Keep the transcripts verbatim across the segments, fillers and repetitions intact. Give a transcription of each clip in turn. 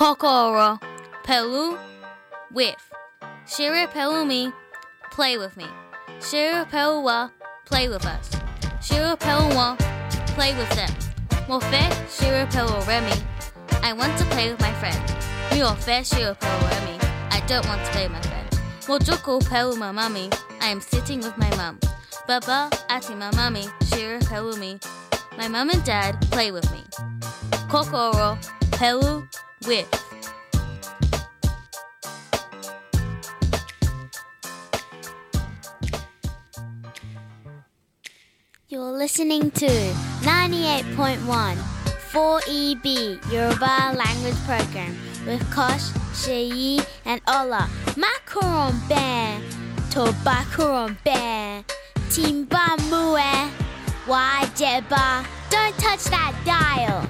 Kokoro, pẹ̀lú, with. Ṣeré pẹ̀lú mi, play with me. Ṣeré pẹ̀lú wa, play with us. Ṣeré pẹ̀lú wọn, play with them. Mo fẹ́ ṣeré pẹ̀lú ọ̀rẹ́ mi. I want to play with my friend. Mi ò fẹ́ ṣeré pẹ̀lú ọ̀rẹ́ mi. I don't want to play with my friend. Mo jókòó pẹ̀lú màmá mi. I am sitting with my mom. Bàbá àti màmá mi ṣeré pẹ̀lú mi. My mom and dad play with me. Kokoro, pẹ̀lú, with. You're listening to ninety-eight point one four E B Yoruba Language Program with Kosh, Sheyi, and Ola. Macaron Bear, Tobacaron Bear, Timba Mue, Wajeba. Don't touch that dial.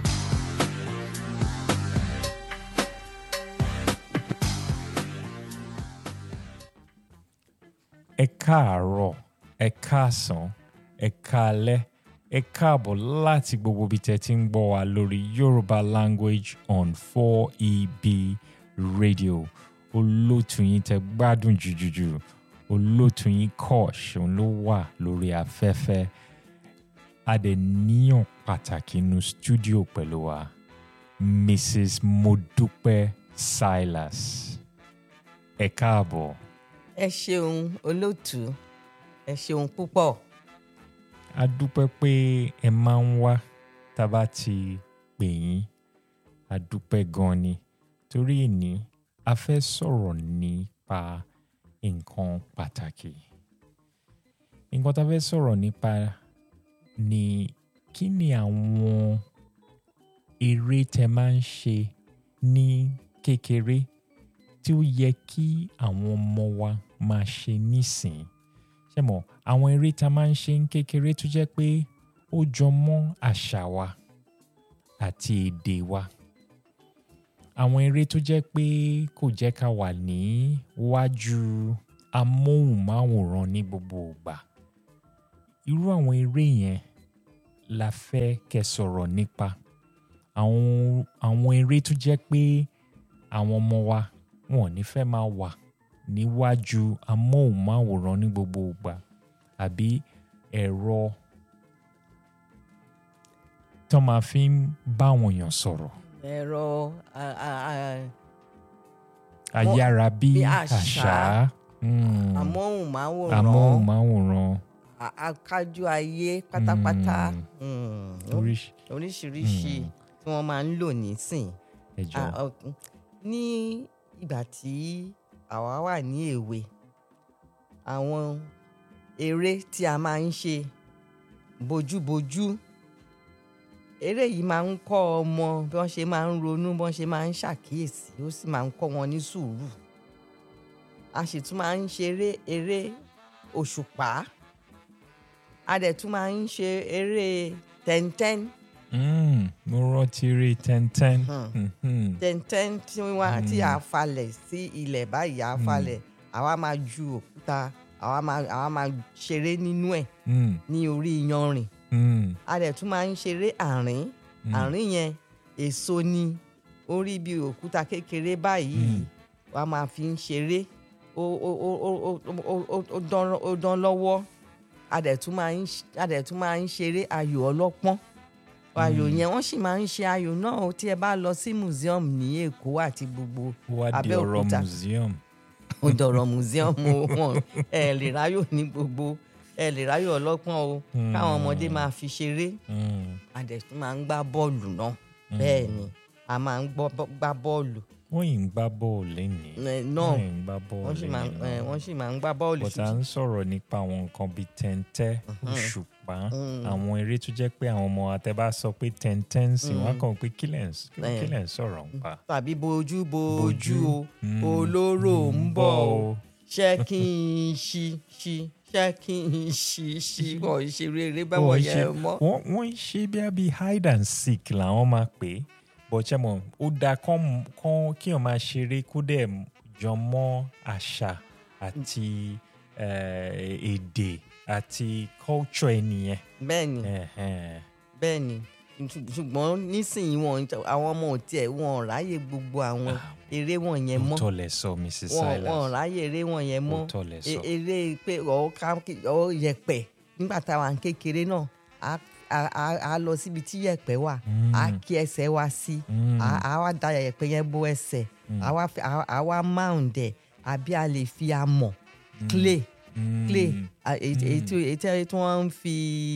Ẹ káàárọ̀, ẹ káàsán, ẹ káalẹ́, ẹ káàbọ̀ láti gbogbo ibi tẹ́ ti ń gbọ́ wa lórí Yoruba Language on four E B Radio. Olóòtú yín tẹ́ gbádùn jùjùjù, olóòtú yín Kosh òun ló wà lórí afẹ́fẹ́. A dẹ̀ níyàn pàtàkì nínú studio pẹ̀lú wa, Missus Modupe Silas. Ẹ káàbọ̀. Ẹ ṣeun olóòtú, ẹ ṣeun púpọ̀. A dúpẹ́ pé ẹ máa ń wá tá bá ti pè yín. A dúpẹ́ gan ni. Torí èní a fẹ́ sọ̀rọ̀ nípa nǹkan pàtàkì. Nǹkan tá fẹ́ sọ̀rọ̀ nípa ni kí ni àwọn eré tẹ́ máa ń ṣe ní kékeré tí ó yẹ kí àwọn ọmọ wa máa ṣe nísìn. Ṣé mọ̀, àwọn eré tá máa ń ṣe ní kékeré tó jẹ́ pé ó jọ mọ́ àṣà wa àti èdè wa. Àwọn eré tó jẹ́ pé kò jẹ́ ká wà ní wájú amóhùnmáwòrán ní gbogbo ìgbà. Irú àwọn eré yẹn la fẹ́ kẹ́ sọ̀rọ̀ nípa. Àwọn àwọn eré tó jẹ́ pé àwọn ọmọ wa wọn ò ní fẹ́ máa wà níwájú amóhùnmáwòrán ní gbogbo ìgbà àbí ẹ̀rọ tó máa fi ń bá àwọn èèyàn sọ̀rọ̀. Ẹ̀rọ ayára bí bí àṣá. àṣá. Mm. amóhùnmáwòrán, amóhùnmáwòrán. a- akájú ayé pátápátá. Mm. Mm. Oríṣi- oríṣiríṣi Mm. tí wọ́n máa ń lò nísìn. ẹ jọ̀ọ́. Ah, ok. Ní ìgbà tí àwa wà ní èwe, àwọn eré tí a máa ń ṣe bojúbojú, eré yìí máa ń kọ́ ọmọ bí wọ́n ṣe máa ń ronú, bí wọ́n ṣe máa ń ṣàkíyèsí, ó sì máa ń kọ́ wọn ní sùúrù. A sì tún máa ń ṣeré eré òṣùpá, a dẹ̀ tún máa ń ṣe eré tẹ́ntẹ́n. Mm, mo rántí eré tẹ́ntẹ́n. Hmm. Mhm. tẹ́ntẹ́n tí wọ́n tí a falẹ̀ sí ilẹ̀ báyìí, a falẹ̀, àwa máa ju òkúta, àwa máa àwa máa ṣeré nínú ẹ̀ Mm, ní orí iyanrìn. mm, A dẹ̀ tún máa ń ṣeré àrín. Mm. Àrín yẹn èso ni, orí bí òkúta kékeré báyìí Mm. wàá máa fi ń ṣeré, ó ó ó ó ó ó ó ó dán ó dán lọ́wọ́. A dẹ̀ tún máa ń ṣ- a dẹ̀ tún máa ń ṣeré ayò ọlọ́pọ́n. Ayò yẹn wọ́n sì máa ń ṣe ayò náà ó, tí ẹ bá lọ sí museum ní Èkó àti gbogbo ó wá di ọ̀rọ̀ Abẹ́òkúta. museum. Ó dọ̀rọ̀ museum o, wọn ẹ lè ráyò ní gbogbo, ẹ lè ráyò ọlọ́pọ́n o, Mm. káwọn ọmọdé máa fi ṣeré. Mm. A dẹ̀ tún máa ń gbá bọ́ọ̀lù náà. Bẹ́ẹ̀ ni a máa ń gbọ́ bọ́- gbá bọ́ọ̀lù wọ́n yìí ń gbá bọ́ọ̀lù lénìí. Eh, náà. wọ́n yìí ń gbá bọ́ọ̀lù wọ́n sì máa ń- eh, lénìí. wọ́n sì máa ń gbá bọ́ọ̀lù. But à ń sọ̀rọ̀ nípa àwọn nǹkan bíi tẹ́ntẹ́, òṣùpá, àwọn eré tó jẹ́ pé àwọn ọmọ àtẹ́bá sọ pé tẹ́ntẹ́ ń sìn, wọ́n á kàn pé kílẹ̀ ń s- Eh. kílẹ̀ ń sọ̀rọ̀ ń pa. Tàbí bojú bojú Bojú. o, Mm. olóró ń Mm, bọ̀ o, o. ṣé kí n ṣí ṣí ṣé kí n ṣí ṣí wọ́n ṣe rere báwọn Wọ́n yẹn ṣe- mọ́. wọ́n wọ́n ń ṣe bí i hide and seek làwọn máa pè é. But ṣe mọ̀, ó dáa kán kán kí wọ́n máa ṣeré kó dẹ̀ jọ mọ́ àṣà àti eh, èdè àti culture ẹnìyẹn. Bẹ́ẹ̀ ni Ẹ̀hẹ́n. bẹ́ẹ̀ ni ṣùgbọ́n nísìnyí wọn àwọn ọmọ ò tiẹ̀ wọn ò ráyè gbogbo àwọn eré wọn yẹn mọ́. ó tọ́ lẹ sọ Missus Silas. wọn ò ráyè eré wọn yẹn mọ́. ó tọ́ lẹ sọ. eré pé ọ̀ yẹ̀pẹ̀ nígbà táwa ń kékeré náà a a a lọ síbi tí yẹ̀pẹ̀ wà a kí ẹsẹ̀ wa sí a wá da yẹ̀pẹ̀ yẹn bó ẹsẹ̀ a wá mound ẹ̀ àbí a lè fi amọ̀ clay clay èyí tí wọ́n ń fi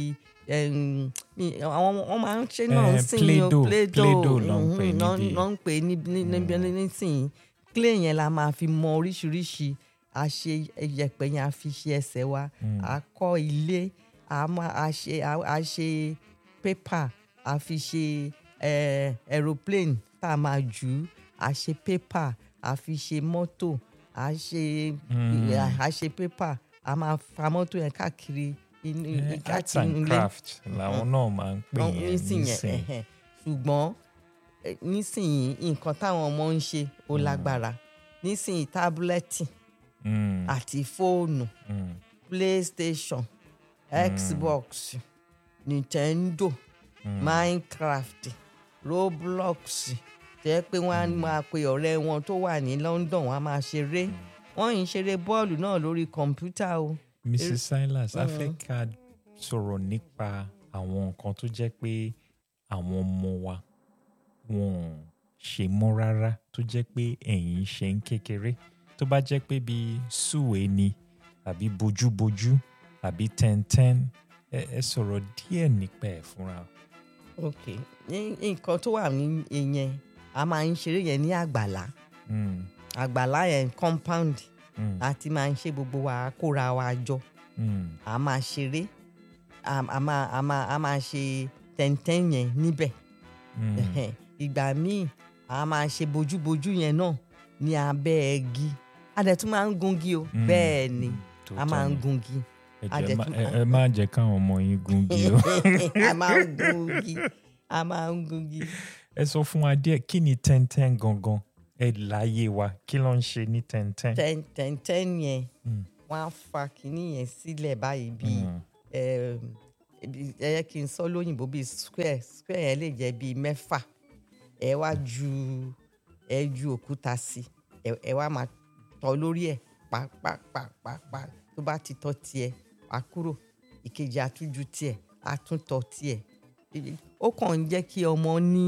àwọn wọ́n máa ń ṣe náà ń sìn ní o Play-Doh náà ń pè níbi nísìnyí clay yẹn la máa fi mọ oríṣiríṣi a ṣe yẹ̀pẹ̀ yẹn a fi ṣe ẹsẹ̀ wa a kọ́ ilé a máa a ṣe a ṣe paper a fi ṣe aeroplane tá a máa jù ú a ṣe paper a fi ṣe mọ́tò a ṣe a ṣe paper a máa fa mọ́tò yẹn káàkiri inú arts and craft làwọn náà máa ń pè yẹn nísìnyí. ṣùgbọ́n nísìnyí nǹkan táwọn ọmọ ń ṣe ó lágbára nísìnyí tábúlẹ́tì àti fóònù PlayStation Xbox mm. Nintendo mm. Minecraft Roblox tẹ́ pé wọ́n á máa pe ọ̀rẹ́ wọn tó wà ní London wọ́n á máa ṣeré wọ́n yìí ń ṣeré bọ́ọ̀lù náà lórí kọ̀ǹpútà o. Missus Silas a fẹ́ ká sọ̀rọ̀ nípa àwọn nǹkan tó jẹ́ pé àwọn ọmọ wa wọn ò ṣe mọ́ rárá tó jẹ́ pé ẹ̀yin ṣe ń kékeré tó bá jẹ́ pé bíi sùwé ni àbí bojúbojú àbí tẹ́ntẹ́n ẹ sọ̀rọ̀ díẹ̀ nípa ẹ̀ fúnra. ok nǹkan tó wà ní ìyẹn a máa ń ṣeré yẹn ní àgbàlá àgbàlá yẹn compound àti máa ń ṣe gbogbo wa kóra wa jọ a máa ṣeré a máa a máa a máa ṣe tẹ́ntẹ́n yẹn níbẹ̀ ìgbà míì a máa ṣe bojúbojú yẹn náà ní abẹ́ igi a dẹ̀ tún máa ń gungi o bẹ́ẹ̀ ni a máa ń gungi. ẹ má jẹ́ káwọn ọmọ yín gungi o. a máa ń gungi a máa ń gungi. ẹ sọ fún wa díẹ̀ kí ni tẹ́ntẹ́n gangan ẹ láyé wa kí ló ń ṣe ní tẹ́ntẹ́n. tẹ́ntẹ́n yẹn wọ́n á fa kínní yẹn sílẹ̀ báyìí bíi ẹ yẹ kí n sọ lóyìnbó bíi square square yẹn lè jẹ́ bíi mẹ́fà ẹ wá ju ẹ ju òkúta sí ẹ wá máa tọ́ lórí ẹ̀ pàápàápàápàá tó bá ti tọ́ tiẹ̀ á kúrò ìkejì àtújú tiẹ̀ àtúntọ́ tiẹ̀ ó kàn ń jẹ́ kí ọmọ ní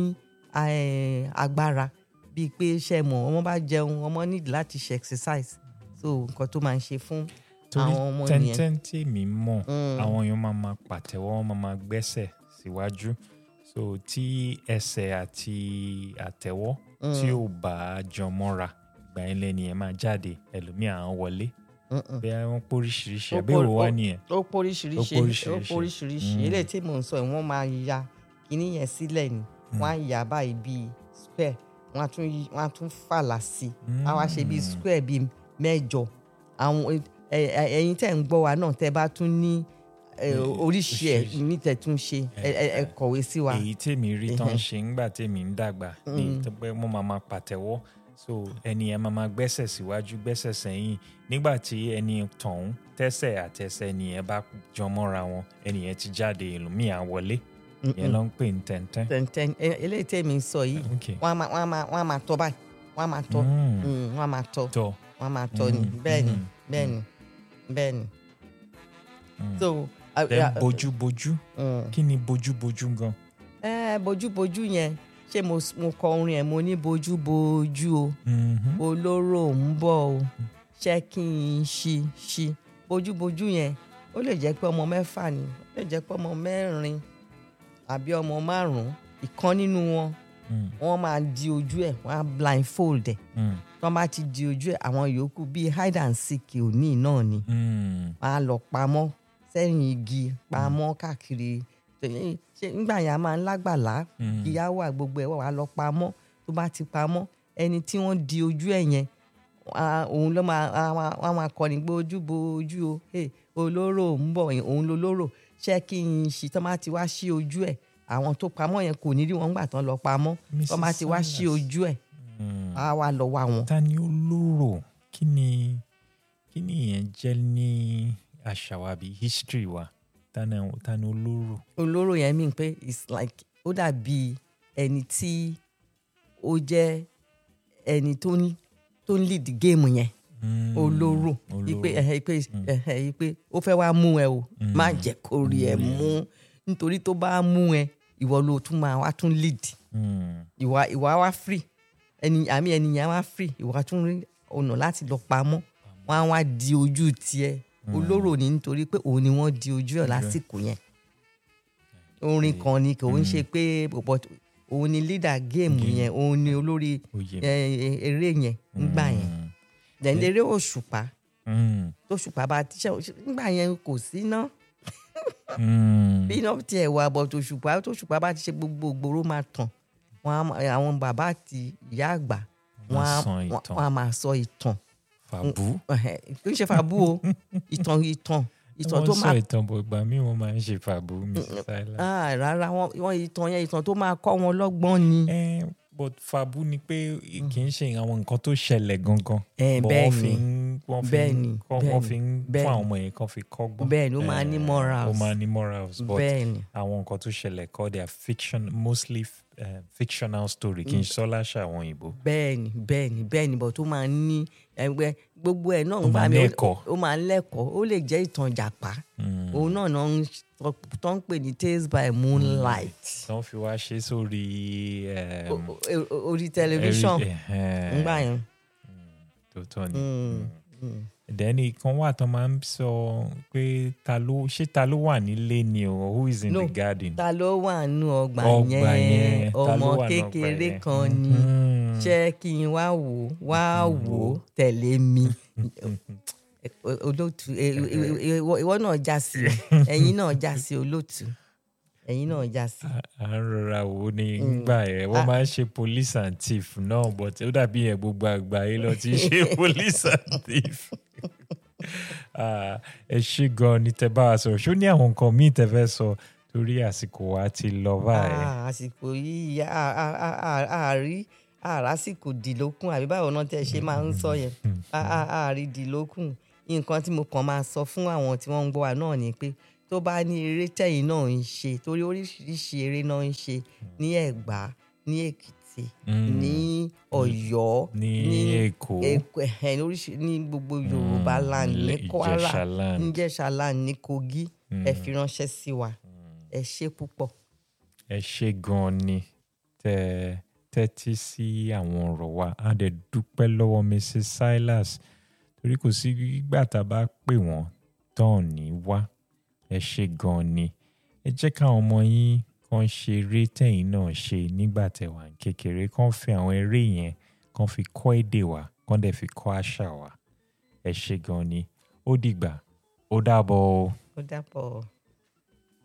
agbára bíi pé ṣe mọ̀ ọmọ bá jẹun ọmọ need láti ṣe exercise so nǹkan tó máa ń ṣe fún àwọn ọmọ nìyẹn. torí tẹ́ntẹ́n tí mi mọ̀ àwọn èèyàn máa ma pàtẹ́wọ́ wọ́n máa ma gbẹ́sẹ̀ síwájú so tí ẹsẹ̀ àti àtẹ́wọ́ tí ò bá jọ mọ́ra ìgbà yẹn lẹ́ni ẹ̀ máa jáde ẹlòmíà á wọlé bí wọ́n póríṣiríṣi àbí òwò wá nìyẹn. ó póríṣiríṣi ó póríṣiríṣi eléyìí tí mò ń sọ yìí wọ́n máa ya kíní yẹn sílẹ̀ ni wọ́n á yà báyìí bíi square wọ́n á tún wọ́n á tún fàlà sí i á wá ṣe bíi square bíi mẹ́jọ àwọn ẹ̀yin tẹ́ ń gbọ́ wa náà tẹ́ bá tún ní oríṣi ẹ̀ ní tẹ́ tún ṣe ẹ kọ̀wé sí wa. èyí tèmi rí tán ṣe ńgbà tèmi ń dàgbà ní pé mo máa máa pàtẹ́wọ́ so ẹni ẹ máa máa gbẹ́sẹ̀ síwájú gbẹ́sẹ̀ sẹ́yìn nígbà tí ẹni tọ̀hún tẹ́sẹ̀ àtẹsẹ̀ ẹni ẹ bá jọ mọ́ra wọn ẹni ẹ ti jáde ẹlòmíì á wọlé yẹn ló ń pè ní tẹ́ntẹ́n. tẹ́ntẹ́n eléyìí tèmi ń sọ yìí wọ́n á máa wọ́n á máa wọ́n á máa tọ́ báyìí wọ́n á máa tọ́ wọ́n á máa tọ́ wọ́n á máa tọ́ ni bẹ́ẹ̀ ni bẹ́ẹ̀ ni bẹ́ẹ̀ ni. so then bojúbojú kí ni bojúbojú gan. ẹ bojúbojú yẹn ṣé mo mo kọ orin ẹ mo ní bojúbojú o olóró ń bọ̀ o ṣé kí n ṣí ṣí bojúbojú yẹn ó lè jẹ́ pé ọmọ mẹ́fà ni ó lè jẹ́ pé ọmọ mẹ́rin àbí ọmọ márùn-ún ìkan nínú wọn wọ́n máa di ojú ẹ̀ wọ́n á blindfold ẹ̀ wọ́n bá ti di ojú ẹ̀ àwọn yòókù bíi hide and seek òní náà ni wọ́n á lọ pamọ́ sẹ́yìn igi pamọ́ káàkiri nígbà yẹn a máa ń lágbàlá ìyá wà gbogbo ẹ̀ wà lọ pamọ́ tó bá ti pamọ́ ẹni tí wọ́n di ojú ẹ̀ yẹn òun ló máa wọ́n máa kọrin pé ojú bo ojú o olóró ń bọ̀ òun lolóró ṣé kí n ṣí tó máa ti wá sí ojú ẹ̀ àwọn tó pamọ́ yẹn kò ní rí wọn gbà tán lọ pamọ́ tó máa ti wá sí ojú ẹ̀ á wá lọ wá wọn. ta ni olóró kí ni kí ni ìyẹn jẹ́ ní àṣà wa bíi history wa ta ni olóró. olóró yẹn mean pé it's like ó dàbí ẹni tí ó jẹ́ ẹni tó ń tó ń lead game yẹn olóró ipe ipe ipe ó fẹ́ wá mú ẹ o má jẹ́ kó rí ẹ mú nítorí tó bá mú ẹ ìwọ ló tún máa wá tún lead ìwà ìwà wá free ẹni àmì ẹnìyàn wá free ìwà tún rí ọ̀nà láti lọ pamọ́ wọn á wá di ojú tiẹ̀ olóró ni nítorí pé òun ni wọ́n di ojú ẹ̀ lásìkò yẹn orin kan ni kò ń ṣe pé òun ni leader game yẹn òun ni olórí eré yẹn nígbà yẹn then eré òṣùpá tó òṣùpá bá tíṣẹ́ nígbà yẹn kò sí ná bí iná tiẹ̀ wà bọ̀ tó òṣùpá tó òṣùpá bá ti ṣe gbogbo ògbóró máa tàn àwọn bàbá àti ìyá àgbà wọn á máa sọ ìtàn fàbú kò ń ṣe fàbú o ìtàn ìtàn ìtàn tó máa wọ́n sọ ìtàn bọ̀ ìgbà míì wọ́n máa ń ṣe fàbú Missus Silas. rárá wọ́n ìtàn yẹn ìtàn tó máa kọ́ wọn lọ́gbọ́n ni. Eh, but fàbú ni pé kì í ṣe àwọn nǹkan tó ṣẹlẹ̀ gangan. bẹ́ẹ̀ ni wọ́n fi ń wọ́n fi ń fún àwọn ọmọ yẹn kan fi kọ́gbọ́n. bẹ́ẹ̀ ni ó máa ní morals. ó máa ní morals but bẹ́ẹ̀ ni àwọn nǹkan tó ṣẹlẹ̀ kọ́ they are fiction mostly uh, fictional story kì í ṣe láṣà àwọn òyìnbó. bẹ́ẹ̀ ni bẹ́ẹ̀ ni bẹ́ẹ̀ ni but ó máa ní ẹgbẹ́ gbogbo ẹ̀ náà ó máa ní ẹ̀kọ́ ó máa ń lẹ́kọ̀ọ́ ó lè jẹ́ ìtàn Ìjàpá òun náà náà tó ń pè ní Tales by Moonlight. tó ń fi wá ṣe sórí orí tẹlifíṣàn ńgbà yẹn. tó tọ́ ni ẹ̀dẹ́ni kan wà tó máa ń sọ pé ta ló ṣé ta ló wà nílé ni o who is in no, the garden. ta ló wà nínú ọgbà ọgbà yẹn yẹn ọmọ kékeré kan ni ṣé kí n wá wò wá wò tẹ̀lé mi olóòtú ìwọ náà já sí ẹ̀yin náà já sí olóòtú ẹ̀yin náà já sí. à ń rọra wò ó ní gbà ẹ̀ wọ́n máa ń ṣe police and thief náà but ó dàbí yẹn gbogbo àgbáyé lọ ti ṣe police and thief. ẹ ṣé gan ni tẹ́ bá wa sọ̀rọ̀ ṣó ní àwọn nǹkan míì tẹ́ fẹ́ sọ torí àsìkò wa ti lọ báyìí. àsìkò yìí àárí àrásìkò dìlókùn àbí báwo náà tẹ́ ṣe máa ń sọ yẹn àárí dìlókùn nǹkan tí mo kàn máa sọ fún àwọn tí wọ́n ń gbọ́ wa náà ni pé tó bá ní eré tẹ̀yìn náà ń ṣe torí oríṣiríṣi eré náà ń ṣe ní Ẹ̀gbá ní Èkìtì ní Ọ̀yọ́ ní Èkó ní gbogbo Yorùbá land ní Kwara ní Ìjẹ̀ṣà land ní Kogi ẹ fi ránṣẹ́ sí wa ẹ ṣé púpọ̀. ẹ ṣé gan ni tẹ́ tẹ́tí sí àwọn ọ̀rọ̀ wa a dẹ̀ dúpẹ́ lọ́wọ́ Missus Silas torí kò sí ìgbà tá a bá pè wọ́n tán ní wá ẹ ṣé gan ni ẹ jẹ́ káwọn ọmọ yín kan ṣe eré tẹ̀yìn náà ṣe nígbà tẹ́ wà kékeré kan fi àwọn eré yẹn kan fi kọ́ èdè wa kan dẹ̀ fi kọ́ àṣà wa ẹ ṣé gan ni ó dìgbà ó dàbọ̀ o. ó dàbọ̀.